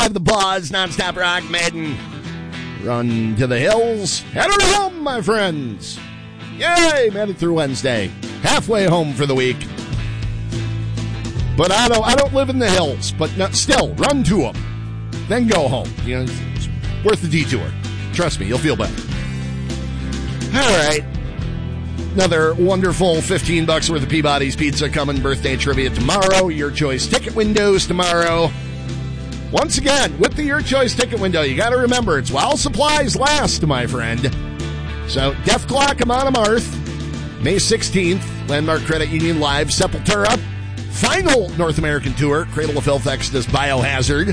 The Buzz, nonstop rock, Madden. Run to the hills. Head on home, my friends. Yay, made it through Wednesday. Halfway home for the week. But I don't live in the hills, but still, run to them. Then go home. You know, it's worth the detour. Trust me, you'll feel better. All right. Another wonderful $15 worth of Peabody's Pizza coming. Birthday trivia tomorrow. Your Choice ticket windows tomorrow. Once again, with the Your Choice ticket window, you got to remember, it's while supplies last, my friend. So, Def Clock, Amon Amarth, May 16th, Landmark Credit Union Live, Sepultura, final North American tour, Cradle of Filth Exodus, Biohazard.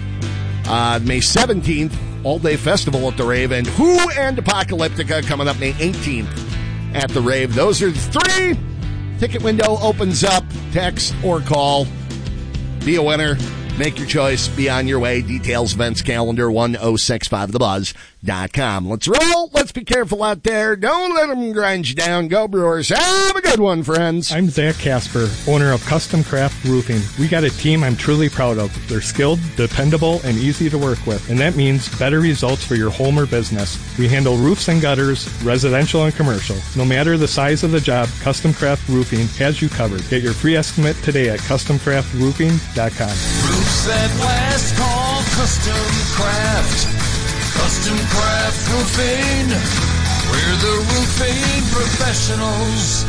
May 17th, all-day festival at the Rave, and Who and Apocalyptica coming up May 18th at the Rave. Those are the three. Ticket window opens up. Text or call. Be a winner. Make your choice. Be on your way. Details, events, calendar, 1065thebuzz.com. Let's roll. Let's be careful out there. Don't let them grind you down. Go Brewers. Have a good one, friends. I'm Zach Casper, owner of Custom Craft Roofing. We got a team I'm truly proud of. They're skilled, dependable, and easy to work with. And that means better results for your home or business. We handle roofs and gutters, residential and commercial. No matter the size of the job, Custom Craft Roofing has you covered. Get your free estimate today at CustomCraftRoofing.com. Roofs that last, call Custom Craft. Custom Craft Roofing. We're the roofing professionals.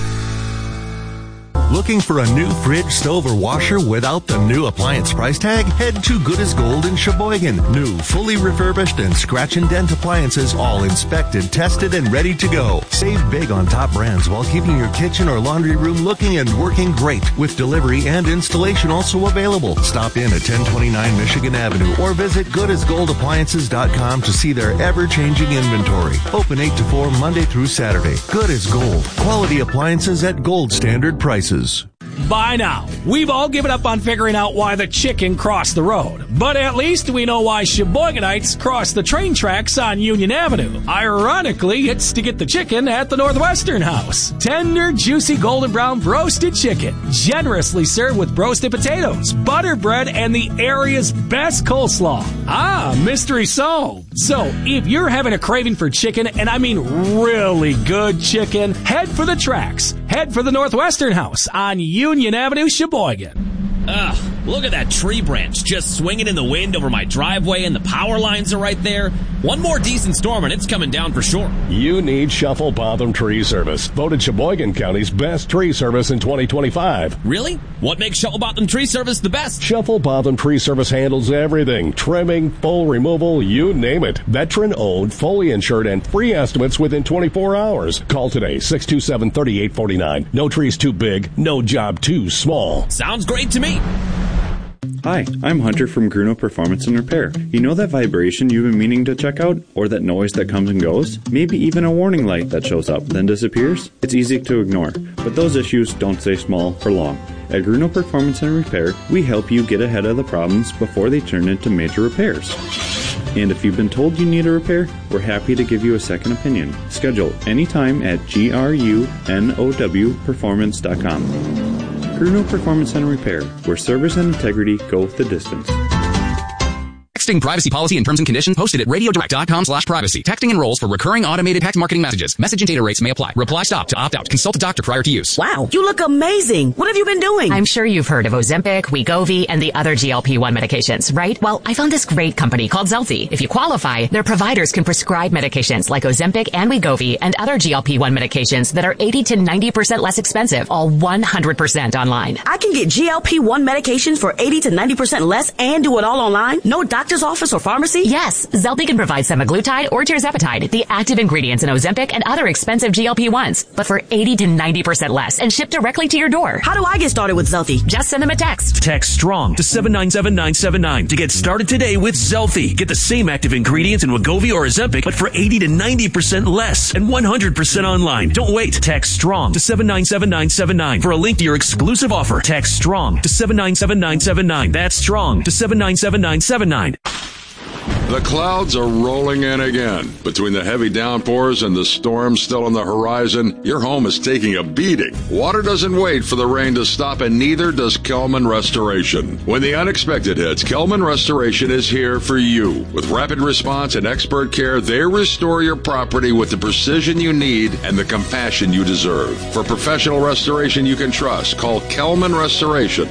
Looking for a new fridge, stove, or washer without the new appliance price tag? Head to Good as Gold in Sheboygan. New, fully refurbished, and scratch and dent appliances, all inspected, tested, and ready to go. Save big on top brands while keeping your kitchen or laundry room looking and working great, with delivery and installation also available. Stop in at 1029 Michigan Avenue or visit goodasgoldappliances.com to see their ever-changing inventory. Open 8 to 4 Monday through Saturday. Good as Gold. Quality appliances at gold standard prices. By now, we've all given up on figuring out why the chicken crossed the road. But at least we know why Sheboyganites cross the train tracks on Union Avenue. Ironically, it's to get the chicken at the Northwestern House. Tender, juicy, golden brown roasted chicken. Generously served with roasted potatoes, butter bread, and the area's best coleslaw. Ah, mystery solved. So, if you're having a craving for chicken, and I mean really good chicken, head for the tracks. Head for the Northwestern House on Union Avenue, Sheboygan. Ugh, look at that tree branch just swinging in the wind over my driveway, and the power lines are right there. One more decent storm and it's coming down for sure. You need Shuffle Botham Tree Service, voted Sheboygan County's best tree service in 2025. Really? What makes Shuffle Botham Tree Service the best? Shuffle Botham Tree Service handles everything. Trimming, full removal, you name it. Veteran-owned, fully insured, and free estimates within 24 hours. Call today, 627-3849. No trees too big, no job too small. Sounds great to me. Hi, I'm Hunter from Gruno Performance and Repair. You know that vibration you've been meaning to check out? Or that noise that comes and goes? Maybe even a warning light that shows up, then disappears? It's easy to ignore, but those issues don't stay small for long. At Gruno Performance and Repair, we help you get ahead of the problems before they turn into major repairs. And if you've been told you need a repair, we're happy to give you a second opinion. Schedule anytime at grunowperformance.com. Gruno Performance and Repair, where service and integrity go the distance. Texting privacy policy and terms and conditions posted at radiodirect.com/privacy. Texting enrolls for recurring automated text marketing messages. Message and data rates may apply. Reply stop to opt out. Consult a doctor prior to use. Wow, you look amazing. What have you been doing? I'm sure you've heard of Ozempic, Wegovy, and the other GLP-1 medications, right? Well, I found this great company called Zelfie. If you qualify, their providers can prescribe medications like Ozempic and Wegovy and other GLP-1 medications that are 80 to 90% less expensive, all 100% online. I can get GLP-1 medications for 80 to 90% less and do it all online? No doctor's office or pharmacy? Yes, Zelfie can provide semaglutide or tirzepatide, the active ingredients in Ozempic and other expensive GLP-1s, but for 80 to 90% less and shipped directly to your door. How do I get started with Zelfie? Just send them a text. Text STRONG to 797-979 to get started today with Zelfie. Get the same active ingredients in Wegovy or Ozempic, but for 80 to 90% less and 100% online. Don't wait. Text STRONG to 797-979 for a link to your exclusive offer. Text STRONG to 797-979. That's STRONG to 797-979. The clouds are rolling in again. Between the heavy downpours and the storms still on the horizon, your home is taking a beating. Water doesn't wait for the rain to stop, and neither does Kelman Restoration. When the unexpected hits, Kelman Restoration is here for you. With rapid response and expert care, they restore your property with the precision you need and the compassion you deserve. For professional restoration you can trust, call Kelman Restoration,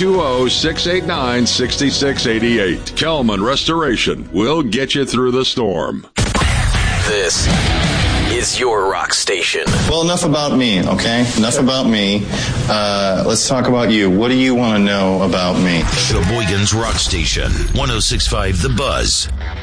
920-689-6688. Kelman Restoration will get you through the storm. This is your rock station. Well, enough about me, okay? Enough about me. Let's talk about you. What do you want to know about me? Sheboygan's Rock Station, 106.5 The Buzz.